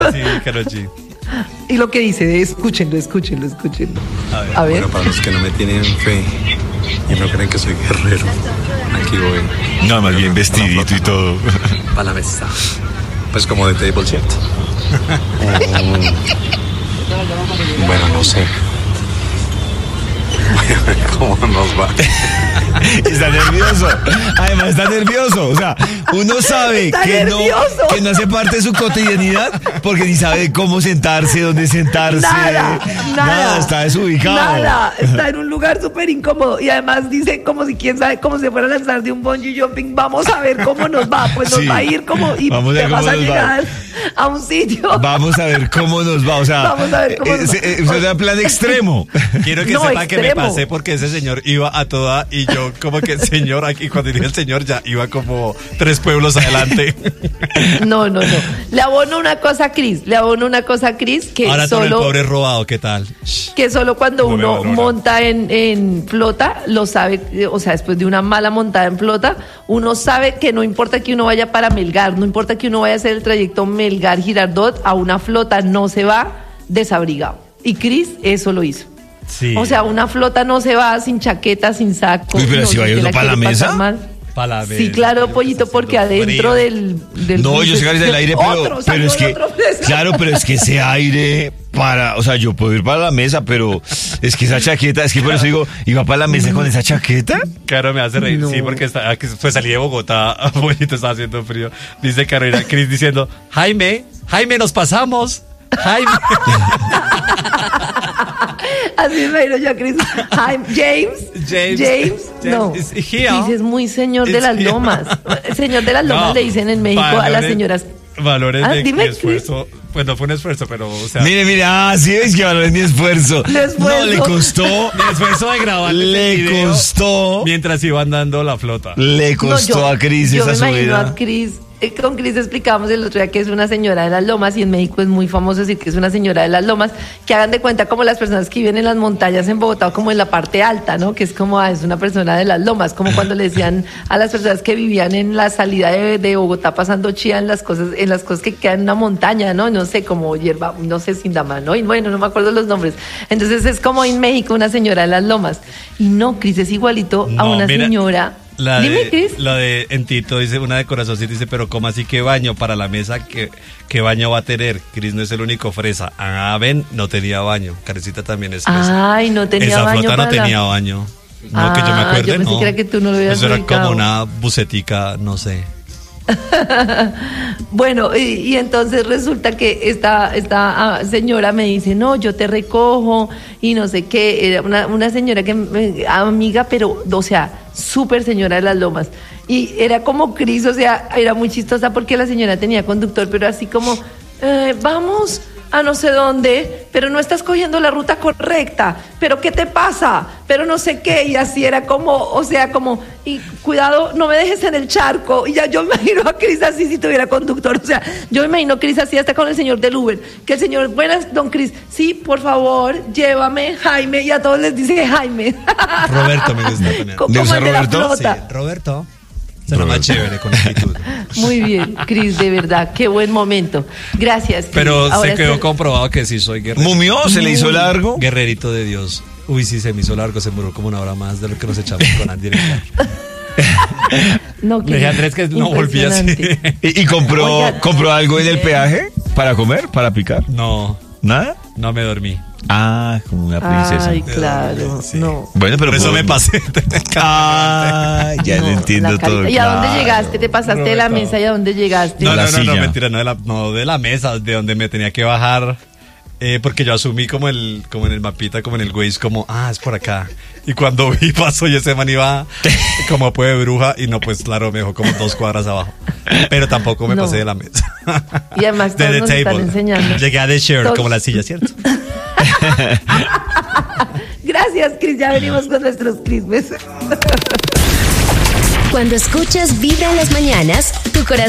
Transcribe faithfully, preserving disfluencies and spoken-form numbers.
Sí, Karol G. Y lo que dice, escúchenlo, escúchenlo, escúchenlo. A ver. A ver. Bueno, para los que no me tienen fe y no creen que soy guerrero, aquí voy. No, más bien vestidito y todo. Para la mesa. Pues como de table, ¿cierto? Bueno, no sé. Voy a ver cómo nos va. Está nervioso. Además está nervioso. O sea, uno sabe Está que no, nervioso. que no hace parte de su cotidianidad porque ni sabe cómo sentarse, dónde sentarse. Nada, nada. Está desubicado. Nada, está en un lugar súper incómodo. Y además dice como si quién sabe, como si fuera a lanzar de un bungee jumping. Vamos a ver cómo nos va. Pues nos Sí. va a ir como y Vamos a ver te vas cómo a nos va. llegar a un sitio. Vamos a ver cómo nos va. O sea, Vamos a ver cómo nos es, va. es, es un plan extremo. Quiero que No, sepan que me extremo. pasé porque ese señor iba a toda y yo como que el señor aquí, cuando dije el señor ya iba como tres pueblos adelante. No, no, no. Le abono una cosa a Cris. Le abono una cosa a Cris que Ahora todo el solo pobre robado, ¿qué tal? que solo cuando No me uno valora. monta en, en flota, lo sabe, eh, o sea, después de una mala montada en flota, uno sabe que no importa que uno vaya para Melgar, no importa que uno vaya a hacer el trayecto Melgar-Girardot, a una flota no se va desabrigado. Y Cris eso lo hizo. Sí. O sea, una flota no se va sin chaqueta, sin saco. Uy, pero no, si va se uno la para la quiere pasar mesa. mal. Pa' la Sí, vez. claro, pollito, porque Haciendo adentro frío. del, del No, bus yo sé que es- del aire, pero, otro, pero salió es de que, otro mesa. claro, pero es que ese aire para, o sea, yo puedo ir para la mesa, pero es que esa chaqueta, es que por eso digo, iba para la mesa con esa chaqueta. Claro, me hace reír, No. sí, porque está, aquí- pues salí de Bogotá, bonito, estaba haciendo frío. Dice Carolina Cris diciendo, Jaime, Jaime, nos pasamos. Jaime. Así me imagino yo a Chris. Jaime- James. James. James. No. James is here. Chris es muy señor de It's las here. lomas. Señor de las lomas No, le dicen en México a las valores- señoras. Valores Ah, de dime, mi esfuerzo. Pues no fue un esfuerzo, pero, o sea. Mire, mire, ah, sí, es que valoré mi esfuerzo. El esfuerzo. No, le costó, Mi esfuerzo de grabar le este video costó, mientras iban dando la flota. le No, costó yo, a Cris yo esa me imagino subida. a Cris. eh, Con Cris explicábamos el otro día que es una señora de las lomas y en México es muy famoso decir que es una señora de las lomas, que hagan de cuenta como las personas que viven en las montañas en Bogotá o como en la parte alta, ¿no? Que es como, ah, es una persona de las lomas, como cuando le decían a las personas que vivían en la salida de, de Bogotá pasando chía en las cosas, en las cosas que quedan en una montaña, ¿no? No sé, como hierba, no sé, Sindamá, ¿no? Y bueno, no me acuerdo los nombres. Entonces es como en México una señora de las lomas. Y no, Cris es igualito a No, una mira, señora. La Dime, de, Cris. la de en Tito dice, una de corazoncito dice, pero ¿cómo así que baño para la mesa? ¿Qué, qué baño va a tener? Cris no es el único fresa. Ah, ven, no tenía baño. Carecita también es fresa. Ay, no tenía Esa baño flota para no la- tenía baño. No, que yo me Ah, acuerde, yo pensé no. que era que tú no lo habías Eso era ubicado. como una bucetica, no sé. Bueno, y, y entonces resulta que esta, esta ah, señora me dice, no, yo te recojo y no sé qué. Era una, una señora que, me- amiga, pero, o sea, súper señora de las lomas. Y era como Cris, o sea, era muy chistosa porque la señora tenía conductor, pero así como, eh, vamos a no sé dónde, pero no estás cogiendo la ruta correcta, pero ¿qué te pasa? Pero no sé qué, y así era como, o sea, como, y cuidado, no me dejes en el charco, y ya yo me imagino a Cris así si tuviera conductor, o sea, yo me imagino a Cris así hasta con el señor del Uber, que el señor, buenas, don Cris, sí, por favor, llévame, Jaime, y a todos les dice Jaime. Roberto me gusta poner. Co- ¿Le como gusta el de la Roberto? Sí, flota. Roberto. Será más Roberto. chévere con actitud. Muy bien, Cris, de verdad, qué buen momento. Gracias, Cris. Pero Ahora se quedó sí- comprobado que sí soy guerrero. ¿Mumió? ¿Se le hizo largo? Guerrerito de Dios. Uy, sí, se me hizo largo, se murió como una hora más de lo que nos echamos con Andy en el carro. No, Le dije a Andrés que no volvía así. impresionante. ¿Y, y compró, Oiga, compró algo en el peaje para comer, para picar? No, ¿Nada? no me dormí. Ah, como una princesa. Ay, claro, Sí. no. Bueno, pero Por eso puedo- me pasé. Ah, ya No, lo entiendo la carita. todo. ¿Y a dónde claro. llegaste? ¿Te pasaste de la Roberto. mesa y a dónde llegaste? No, la no, no, no, silla. mentira, no de la, no de la mesa, de donde me tenía que bajar. Eh, porque yo asumí como el, como en el mapita, como en el Waze, como, ah, es por acá. Y cuando vi pasó y ese man iba como puede bruja, y no, pues claro, me dejó como dos cuadras abajo. Pero tampoco me No. pasé de la mesa. Y además de todos the nos están table. enseñando. Llegué a the chair, Todos- como la silla, ¿cierto? Gracias, Cris. Ya venimos con nuestros crismes. Cuando escuchas Vibra en las mañanas, tu corazón